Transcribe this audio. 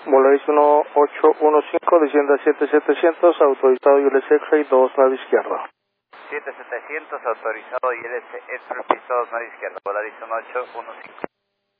Volaris 1815, descienda 7700, autorizado ULS X-Ray 29 izquierda. 7700, autorizado ILS X-Ray 29 izquierda, Volaris 1815.